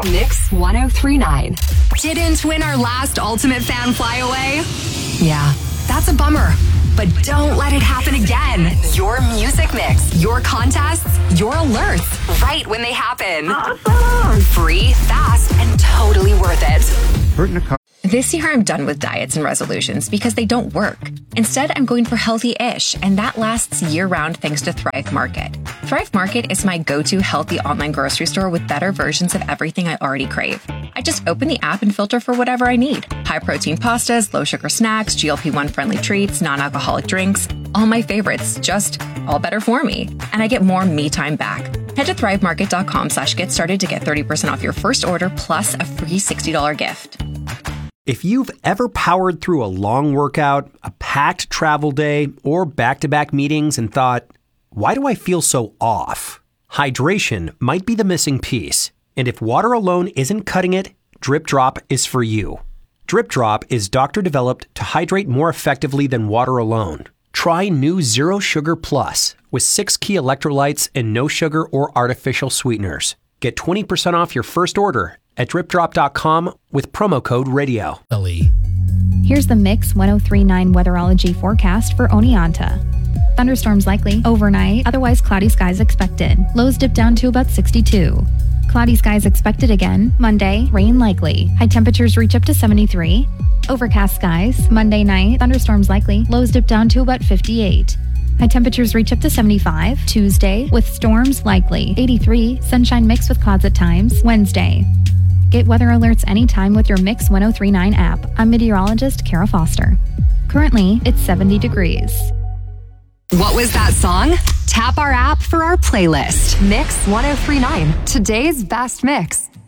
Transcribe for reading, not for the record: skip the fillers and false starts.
Mix 1039. Didn't win our last Ultimate Fan Flyaway? Yeah, that's a bummer. But don't let it happen again. Your music mix, your contests, your alerts, right when they happen. Awesome. Free, fast, and totally worth it. This year, I'm done with diets and resolutions because they don't work. Instead, I'm going for healthy-ish, and that lasts year-round thanks to Thrive Market. Thrive Market is my go-to healthy online grocery store with better versions of everything I already crave. I just open the app and filter for whatever I need. High-protein pastas, low-sugar snacks, GLP-1-friendly treats, non-alcoholic drinks. All my favorites, just all better for me. And I get more me time back. Head to thrivemarket.com/get started to get 30% off your first order plus a free $60 gift. If you've ever powered through a long workout, a packed travel day, or back-to-back meetings and thought, why do I feel so off? Hydration might be the missing piece. And if water alone isn't cutting it, Drip Drop is for you. Drip Drop is doctor-developed to hydrate more effectively than water alone. Try new Zero Sugar Plus with 6 key electrolytes and no sugar or artificial sweeteners. Get 20% off your first order at dripdrop.com with promo code radio. Here's the Mix 1039 weatherology forecast for Oneonta. Thunderstorms likely overnight, otherwise cloudy skies expected. Lows dip down to about 62. Cloudy skies expected again. Monday, rain likely. High temperatures reach up to 73. Overcast skies. Monday night, thunderstorms likely. Lows dip down to about 58. High temperatures reach up to 75. Tuesday, with storms likely. 83. Sunshine mixed with clouds at times. Wednesday. Get weather alerts anytime with your Mix 1039 app. I'm meteorologist Kara Foster. Currently, it's 70 degrees. What was that song? Tap our app for our playlist. Mix 1039. Today's best mix.